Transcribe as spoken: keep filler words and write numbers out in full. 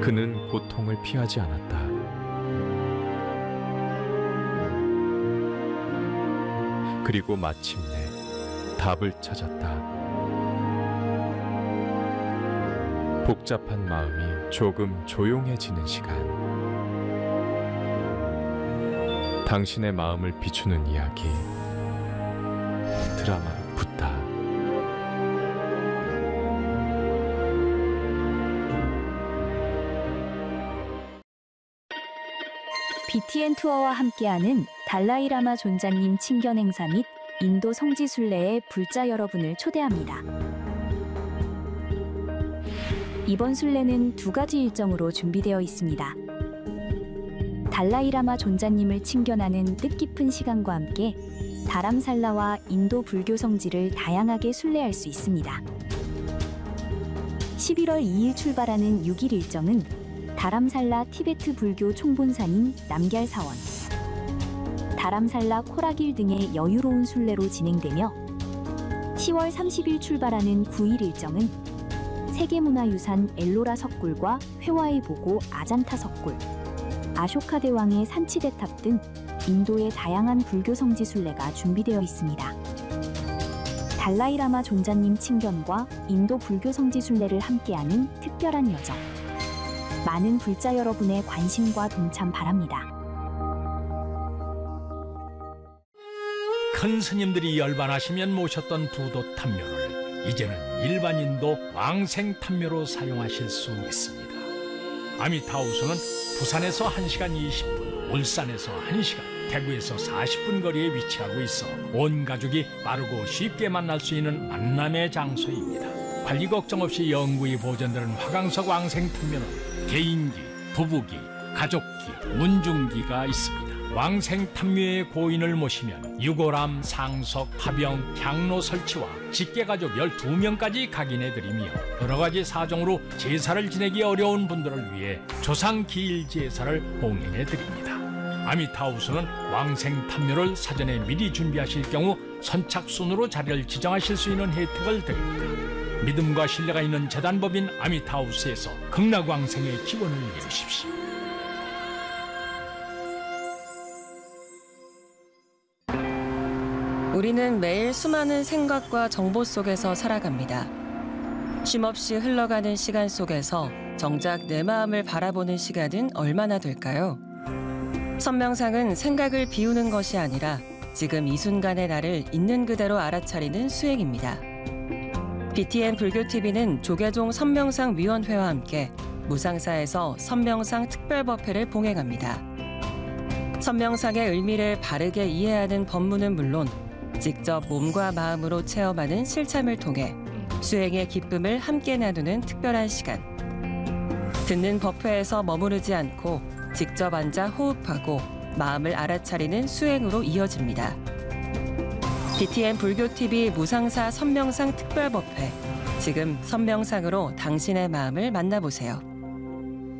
그는 고통을 피하지 않았다. 그리고 마침내 답을 찾았다. 복잡한 마음이 조금 조용해지는 시간. 당신의 마음을 비추는 이야기. 드라마 붓다. 비티엔 투어와 함께하는 달라이라마 존자님 친견 행사 및 인도 성지 순례에 불자 여러분을 초대합니다. 이번 순례는 두 가지 일정으로 준비되어 있습니다. 달라이라마 존자님을 친견하는 뜻깊은 시간과 함께 다람살라와 인도 불교 성지를 다양하게 순례할 수 있습니다. 십일월 이일 출발하는 육 일 일정은 다람살라 티베트 불교 총본산인 남걀사원, 다람살라 코라길 등의 여유로운 순례로 진행되며 시월 삼십일 출발하는 구 일 일정은 세계문화유산 엘로라 석굴과 회화의 보고 아잔타 석굴, 아쇼카 대왕의 산치대탑 등 인도의 다양한 불교 성지 순례가 준비되어 있습니다. 달라이라마 존자님 친견과 인도 불교 성지 순례를 함께하는 특별한 여정. 많은 불자 여러분의 관심과 동참 바랍니다. 큰 스님들이 열반하시면 모셨던 부도 탐묘를 이제는 일반인도 왕생 탐묘로 사용하실 수 있습니다. 아미타우스는 부산에서 한 시간 이십 분, 울산에서 한 시간, 대구에서 사십 분 거리에 위치하고 있어 온 가족이 빠르고 쉽게 만날 수 있는 만남의 장소입니다. 관리 걱정 없이 영구히 보존되는 화강석 왕생 탐묘는 개인기, 부부기, 가족기, 문중기가 있습니다. 왕생 탐묘의 고인을 모시면 유골함, 상석, 파병, 향로 설치와 직계가족 열두 명까지 각인해드리며 여러 가지 사정으로 제사를 지내기 어려운 분들을 위해 조상기일 제사를 봉행해드립니다. 아미타우스는 왕생 탐묘를 사전에 미리 준비하실 경우 선착순으로 자리를 지정하실 수 있는 혜택을 드립니다. 믿음과 신뢰가 있는 재단법인 아미타우스에서 극락왕생의 기원을 이루십시오. 우리는 매일 수많은 생각과 정보 속에서 살아갑니다. 쉼없이 흘러가는 시간 속에서 정작 내 마음을 바라보는 시간은 얼마나 될까요? 선명상은 생각을 비우는 것이 아니라 지금 이 순간의 나를 있는 그대로 알아차리는 수행입니다. 비티엔 불교티비는 조계종 선명상 위원회와 함께 무상사에서 선명상 특별법회를 봉행합니다. 선명상의 의미를 바르게 이해하는 법문은 물론 직접 몸과 마음으로 체험하는 실참을 통해 수행의 기쁨을 함께 나누는 특별한 시간. 듣는 법회에서 머무르지 않고 직접 앉아 호흡하고 마음을 알아차리는 수행으로 이어집니다. 비티엔 불교티비 무상사 선명상 특별법회. 지금 선명상으로 당신의 마음을 만나보세요.